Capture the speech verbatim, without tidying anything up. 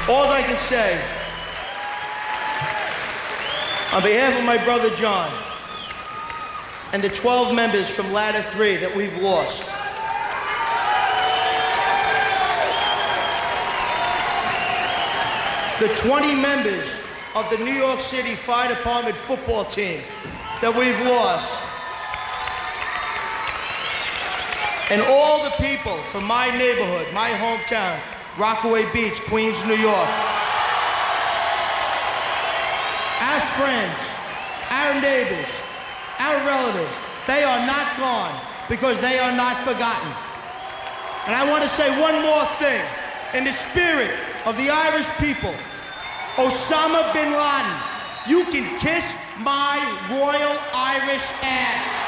All I can say, on behalf of my brother John and the twelve members from Ladder three that we've lost, the twenty members of the New York City Fire Department football team that we've lost, and all the people from my neighborhood, my hometown, Rockaway Beach, Queens, New York. Our friends, our neighbors, our relatives, they are not gone because they are not forgotten. And I want to say one more thing. In the spirit of the Irish people, Osama bin Laden, you can kiss my royal Irish ass.